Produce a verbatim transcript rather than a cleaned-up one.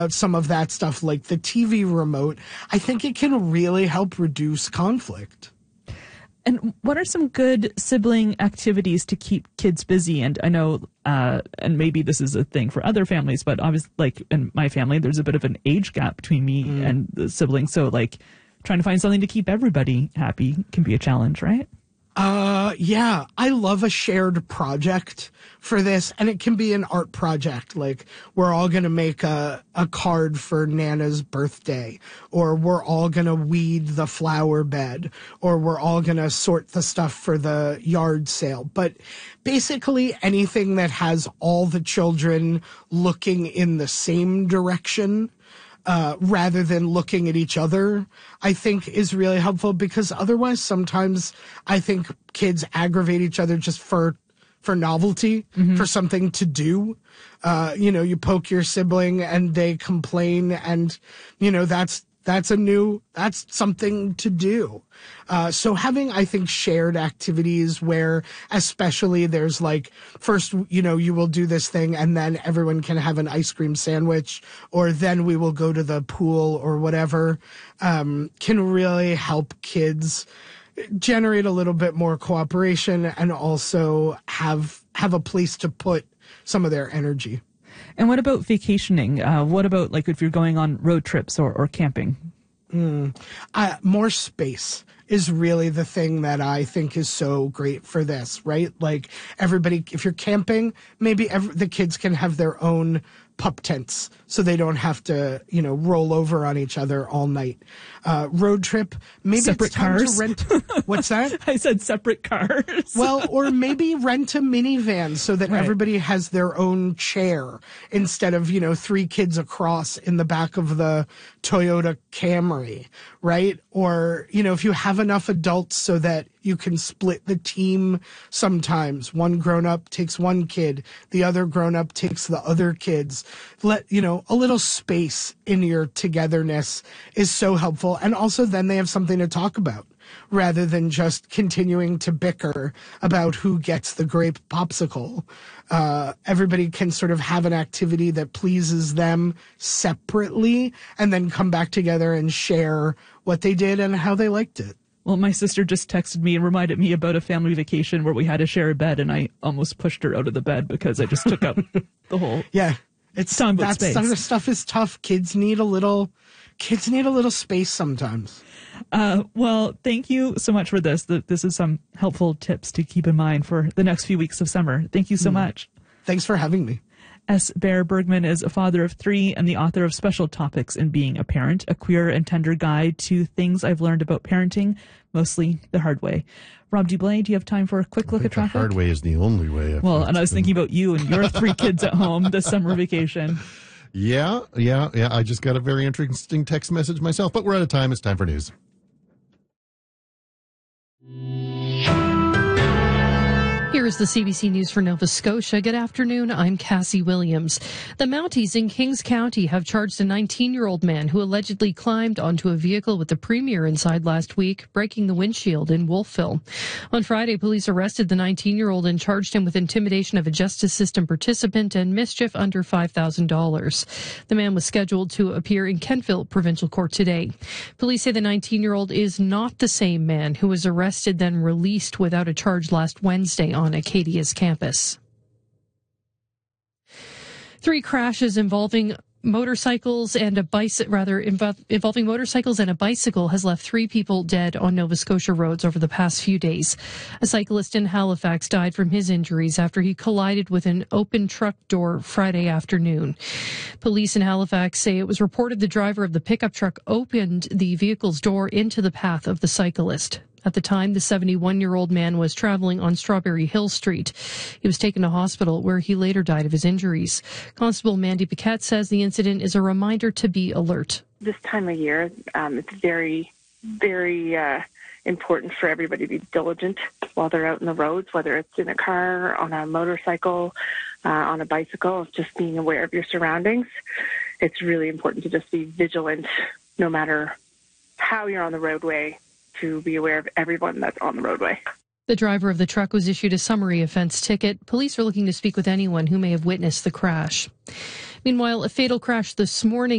some of that stuff like the T V remote, I think it can really help reduce conflict. And what are some good sibling activities to keep kids busy? And I know, uh, and maybe this is a thing for other families, but obviously, like in my family, there's a bit of an age gap between me mm. and the siblings. So, like, trying to find something to keep everybody happy can be a challenge, right? Uh, yeah, I love a shared project for this, and it can be an art project. Like, we're all going to make a, a card for Nana's birthday, or we're all going to weed the flower bed, or we're all going to sort the stuff for the yard sale. But basically anything that has all the children looking in the same direction, Uh, rather than looking at each other, I think is really helpful, because otherwise sometimes I think kids aggravate each other just for for novelty, mm-hmm. for something to do. Uh, you know, you poke your sibling and they complain, and, you know, that's that's a new, that's something to do. Uh, so having, I think, shared activities where especially there's like, first, you know, you will do this thing and then everyone can have an ice cream sandwich, or then we will go to the pool or whatever, um, can really help kids generate a little bit more cooperation and also have, have a place to put some of their energy. And what about vacationing? Uh, what about, like, if you're going on road trips or, or camping? Mm. Uh, more space is really the thing that I think is so great for this, right? Like, everybody, if you're camping, maybe every, the kids can have their own pup tents so they don't have to, you know, roll over on each other all night. Uh, road trip, maybe separate it's time cars. to rent. What's that? I said separate cars. Well, or maybe rent a minivan so that right. everybody has their own chair instead of, you know, three kids across in the back of the Toyota Camry, right? Or, you know, if you have enough adults so that you can split the team sometimes. One grown-up takes one kid, the other grown-up takes the other kids. Let, you know, a little space in your togetherness is so helpful. And also then they have something to talk about rather than just continuing to bicker about who gets the grape popsicle. Uh, everybody can sort of have an activity that pleases them separately and then come back together and share what they did and how they liked it. Well, my sister just texted me and reminded me about a family vacation where we had to share a bed, and I almost pushed her out of the bed because I just took up the whole. Yeah, it's time that space. Some of the stuff is tough. Kids need a little. Kids need a little space sometimes. Uh, well, thank you so much for this. This is some helpful tips to keep in mind for the next few weeks of summer. Thank you so mm. much. Thanks for having me. S. Bear Bergman is a father of three and the author of Special Topics in Being a Parent, a queer and tender guide to things I've learned about parenting, mostly the hard way. Rob Dublay, do you have time for a quick look at traffic? The hard way is the only way. Well, and I was thinking about you and your three kids at home this summer vacation. Yeah, yeah, yeah. I just got a very interesting text message myself, but we're out of time. It's time for news. Here is the C B C News for Nova Scotia. Good afternoon. I'm Cassie Williams. The Mounties in Kings County have charged a nineteen-year-old man who allegedly climbed onto a vehicle with the premier inside last week, breaking the windshield in Wolfville. On Friday, police arrested the nineteen-year-old and charged him with intimidation of a justice system participant and mischief under five thousand dollars. The man was scheduled to appear in Kentville Provincial Court today. Police say the nineteen-year-old is not the same man who was arrested then released without a charge last Wednesday on Acadia's campus. Three crashes involving motorcycles and a bicycle, rather invo- involving motorcycles and a bicycle has left three people dead on Nova Scotia roads over the past few days. A cyclist in Halifax died from his injuries after he collided with an open truck door Friday afternoon. Police in Halifax say it was reported the driver of the pickup truck opened the vehicle's door into the path of the cyclist. At the time, the seventy-one-year-old man was traveling on Strawberry Hill Street. He was taken to hospital where he later died of his injuries. Constable Mandy Paquette says the incident is a reminder to be alert. This time of year, um, it's very, very uh, important for everybody to be diligent while they're out in the roads, whether it's in a car, on a motorcycle, uh, on a bicycle, just being aware of your surroundings. It's really important to just be vigilant no matter how you're on the roadway, to be aware of everyone that's on the roadway. The driver of the truck was issued a summary offense ticket. Police are looking to speak with anyone who may have witnessed the crash. Meanwhile, a fatal crash this morning